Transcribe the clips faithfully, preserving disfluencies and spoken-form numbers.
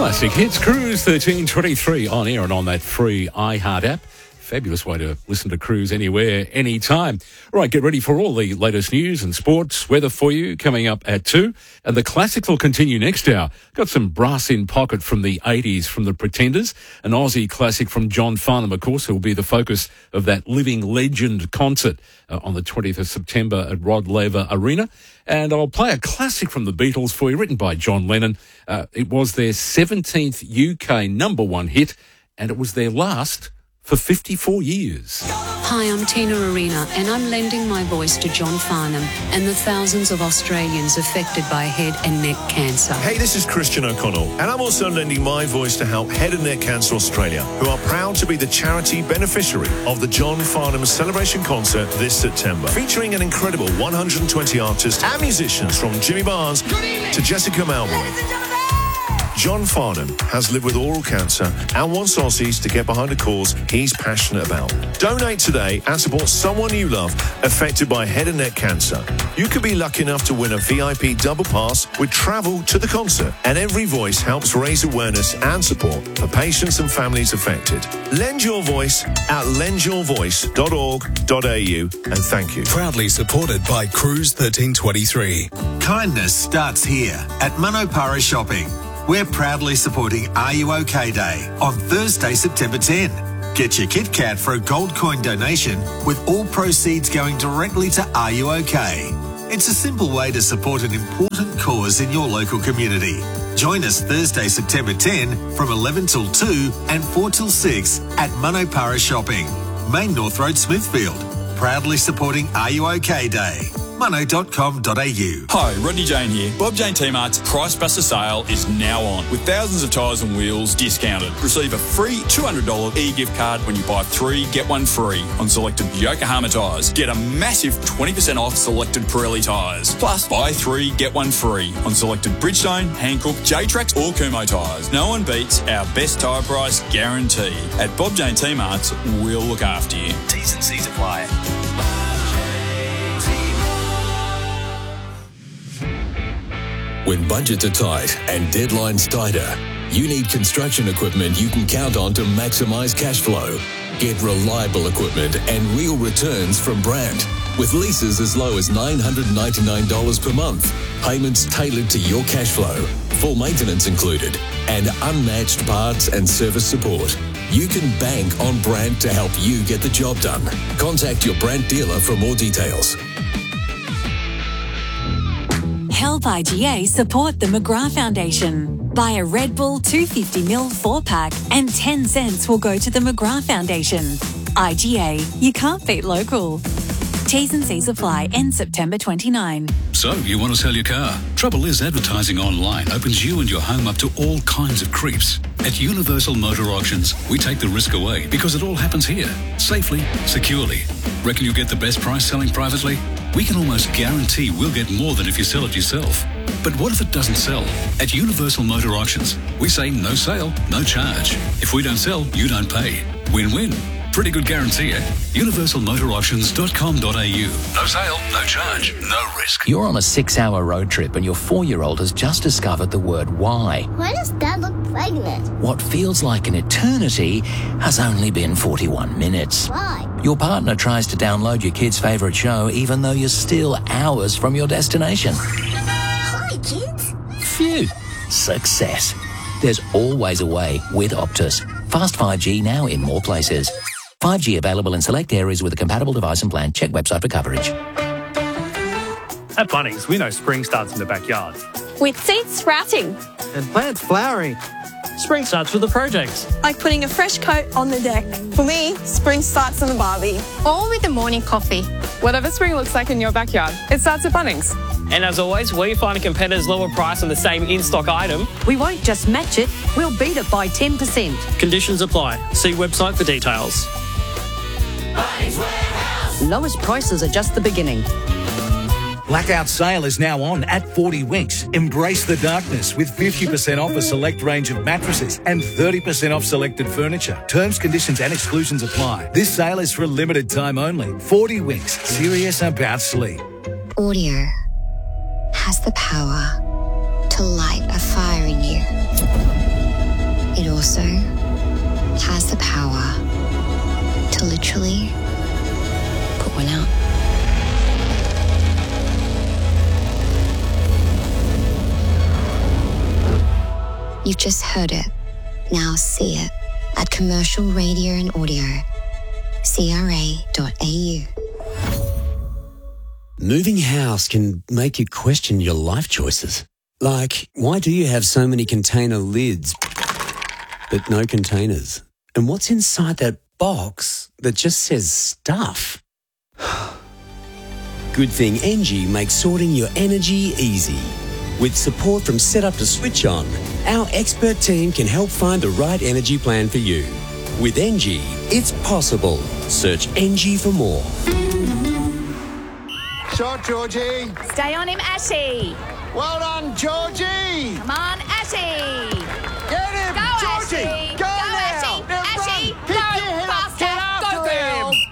Classic hits, Cruise thirteen twenty-three on air and on that free iHeart app. Fabulous way to listen to Cruise anywhere, anytime. All right, get ready for all the latest news and sports weather for you coming up at two. And the classics will continue next hour. Got some brass in pocket from the eighties from the Pretenders. An Aussie classic from John Farnham, of course, who will be the focus of that Living Legend concert uh, on the twentieth of September at Rod Laver Arena. And I'll play a classic from the Beatles for you, written by John Lennon. Uh, it was their seventeenth U K number one hit, and it was their last for fifty-four years. Hi, I'm Tina Arena, and I'm lending my voice to John Farnham and the thousands of Australians affected by head and neck cancer. Hey, this is Christian O'Connell, and I'm also lending my voice to help Head and Neck Cancer Australia, who are proud to be the charity beneficiary of the John Farnham Celebration Concert this September, featuring an incredible one hundred twenty artists and musicians from Jimmy Barnes to Jessica Malboy. John Farnham has lived with oral cancer and wants Aussies to get behind a cause he's passionate about. Donate today and support someone you love affected by head and neck cancer. You could be lucky enough to win a V I P double pass with travel to the concert, and every voice helps raise awareness and support for patients and families affected. Lend your voice at lend your voice dot org dot a u, and thank you. Proudly supported by Cruise thirteen twenty-three. Kindness starts here at Manopara Shopping. We're proudly supporting Are You OK Day on Thursday, September tenth. Get your Kit Kat for a gold coin donation, with all proceeds going directly to Are You OK? It's a simple way to support an important cause in your local community. Join us Thursday, September tenth from eleven till two and four till six at Manopara Shopping, Main North Road, Smithfield. Proudly supporting Are You OK Day. mono dot com dot a u. Hi, Rodney Jane here. Bob Jane T-Mart's Price Buster sale is now on, with thousands of tyres and wheels discounted. Receive a free two hundred dollars e-gift card when you buy three, get one free on selected Yokohama tyres. Get a massive twenty percent off selected Pirelli tyres. Plus, buy three, get one free on selected Bridgestone, Hankook, J-Trax or Kumho tyres. No one beats our best tyre price guarantee. At Bob Jane T-Mart's, we'll look after you. T's and C's apply. When budgets are tight and deadlines tighter, you need construction equipment you can count on to maximise cash flow. Get reliable equipment and real returns from Brandt, with leases as low as nine hundred ninety-nine dollars per month, payments tailored to your cash flow, full maintenance included, and unmatched parts and service support. You can bank on Brandt to help you get the job done. Contact your Brandt dealer for more details. Help I G A support the McGrath Foundation. Buy a Red Bull two hundred fifty milliliter four-pack and ten cents will go to the McGrath Foundation. I G A, you can't beat local. T's and C's apply, end September twenty-ninth. So, you want to sell your car? Trouble is, advertising online opens you and your home up to all kinds of creeps. At Universal Motor Auctions, we take the risk away because it all happens here, safely, securely. Reckon you'll get the best price selling privately? We can almost guarantee we'll get more than if you sell it yourself. But what if it doesn't sell? At Universal Motor Auctions, we say no sale, no charge. If we don't sell, you don't pay. Win-win. Pretty good guarantee, eh? universal motor auctions dot com dot a u. No sale, no charge, no risk. You're on a six-hour road trip and your four-year-old has just discovered the word why. Why does Dad look pregnant? What feels like an eternity has only been forty-one minutes. Why? Your partner tries to download your kid's favourite show even though you're still hours from your destination. Hi, kids. Phew. Success. There's always a way with Optus. Fast five G now in more places. five G available in select areas with a compatible device and plan. Check website for coverage. At Bunnings, we know spring starts in the backyard. With seeds sprouting. And plants flowering. Spring starts with the projects. Like putting a fresh coat on the deck. For me, spring starts on the barbie. Or with a morning coffee. Whatever spring looks like in your backyard, it starts at Bunnings. And as always, we find a competitor's lower price on the same in-stock item. We won't just match it, we'll beat it by ten percent. Conditions apply. See website for details. Bunnings Warehouse. Lowest prices are just the beginning. Blackout sale is now on at forty Winks. Embrace the darkness with fifty percent off a select range of mattresses and thirty percent off selected furniture. Terms, conditions and exclusions apply. This sale is for a limited time only. forty Winks. Serious about sleep. Audio has the power to light a fire in you. it also has the power to literally put one out. You've just heard it. Now see it at Commercial Radio and Audio, c r a dot a u. Moving house can make you question your life choices. Like, why do you have so many container lids but no containers? And what's inside that box that just says stuff? Good thing Engie makes sorting your energy easy. With support from Setup to Switch On, our expert team can help find the right energy plan for you. With Engie, it's possible. Search Engie for more. Shot, Georgie. Stay on him, Ashy. Well done, Georgie. Come on, Ashy. Get him, Go, Georgie. Ashy. Go, Go, now. Ashy. Now Ashy, run. go Pick your head up. faster. Get after Go, girl. him.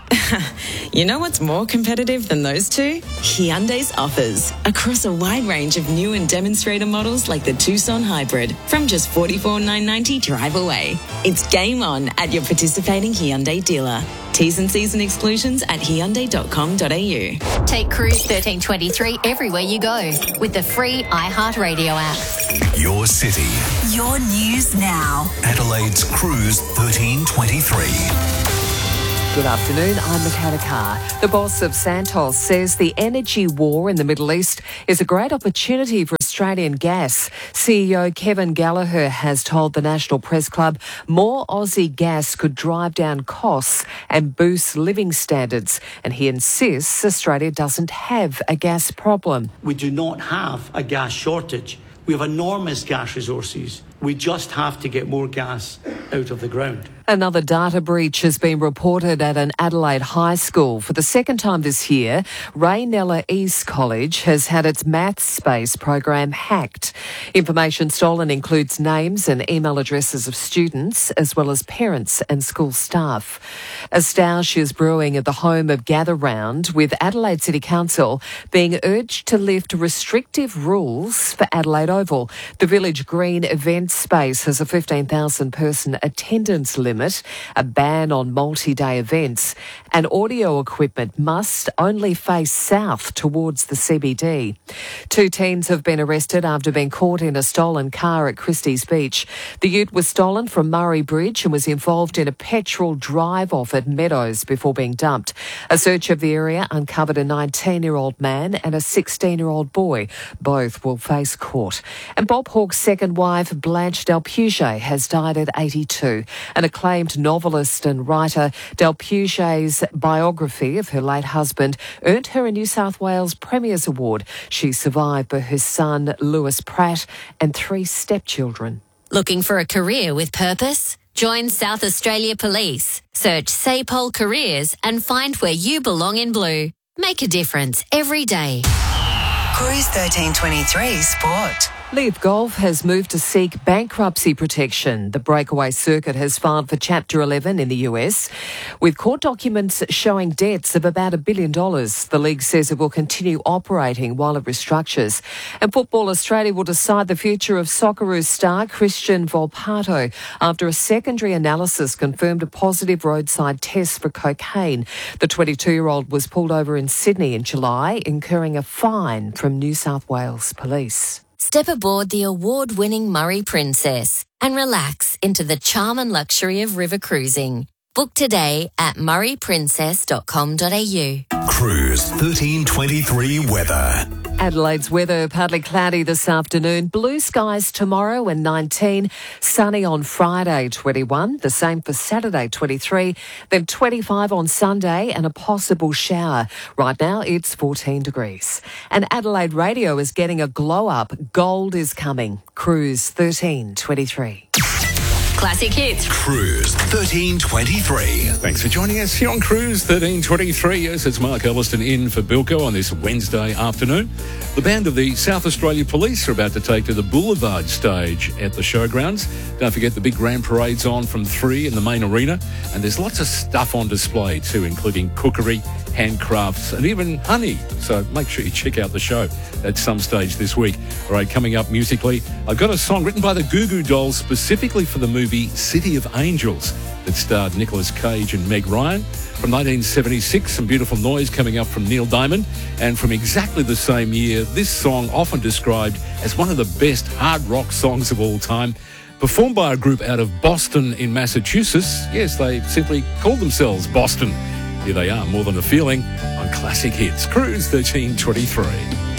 You know what's more competitive than those two? Hyundai's offers. Across a wide range of new and demonstrator models like the Tucson Hybrid from just forty-four thousand nine hundred ninety drive away. It's game on at your participating Hyundai dealer. T's and C's and exclusions at hyundai dot com dot a u. Take Cruise thirteen twenty-three everywhere you go with the free iHeartRadio app. Your city. Your news now. Adelaide's Cruise thirteen twenty-three. Good afternoon, I'm Makata Carr. The boss of Santos says the energy war in the Middle East is a great opportunity for Australian gas. C E O Kevin Gallagher has told the National Press Club more Aussie gas could drive down costs and boost living standards. And he insists Australia doesn't have a gas problem. We do not have a gas shortage. We have enormous gas resources. We just have to get more gas out of the ground. Another data breach has been reported at an Adelaide high school. For the second time this year, Raynella East College has had its maths space program hacked. Information stolen includes names and email addresses of students, as well as parents and school staff. A stoush is brewing at the home of Gather Round, with Adelaide City Council being urged to lift restrictive rules for Adelaide Oval. The Village Green event space has a fifteen thousand person attendance limit, a ban on multi-day events, and audio equipment must only face south towards the C B D. Two teens have been arrested after being caught in a stolen car at Christie's Beach. The ute was stolen from Murray Bridge and was involved in a petrol drive-off at Meadows before being dumped. A search of the area uncovered a nineteen-year-old man and a sixteen-year-old boy. Both will face court. And Bob Hawke's second wife, Blanche Del Puget, has died at eighty-two. An acclaimed novelist and writer, Del Puget's biography of her late husband earned her a New South Wales Premier's Award. She's survived by her son, Lewis Pratt, and three stepchildren. Looking for a career with purpose? Join South Australia Police. Search SAPOL Careers and find where you belong in blue. Make a difference every day. Cruise thirteen twenty-three Sport. Leaf Golf has moved to seek bankruptcy protection. The breakaway circuit has filed for Chapter eleven in the U S, with court documents showing debts of about a billion dollars. The league says it will continue operating while it restructures. And Football Australia will decide the future of Socceroos star Christian Volpato after a secondary analysis confirmed a positive roadside test for cocaine. The twenty-two-year-old was pulled over in Sydney in July, incurring a fine from New South Wales Police. Step aboard the award-winning Murray Princess and relax into the charm and luxury of river cruising. Book today at murray princess dot com dot a u. Cruise thirteen twenty-three weather. Adelaide's weather, partly cloudy this afternoon. Blue skies tomorrow and nineteen. Sunny on Friday, twenty-one. The same for Saturday, twenty-three. Then twenty-five on Sunday and a possible shower. Right now, it's fourteen degrees. And Adelaide Radio is getting a glow up. Gold is coming. Cruise thirteen twenty-three. Classic hits. Cruise thirteen twenty-three. Thanks for joining us here on Cruise thirteen twenty-three. Yes, it's Mark Elliston in for Bilko on this Wednesday afternoon. The band of the South Australia Police are about to take to the Boulevard stage at the showgrounds. Don't forget the big grand parade's on from three in the main arena. And there's lots of stuff on display too, including cookery, handcrafts, and even honey. So make sure you check out the show at some stage this week. All right, coming up musically, I've got a song written by the Goo Goo Dolls specifically for the movie City of Angels that starred Nicolas Cage and Meg Ryan. From nineteen seventy-six, some beautiful noise coming up from Neil Diamond. And from exactly the same year, this song often described as one of the best hard rock songs of all time, performed by a group out of Boston in Massachusetts. Yes, they simply called themselves Boston. Here they are, More Than a Feeling, on Classic Hits. Cruise thirteen twenty-three.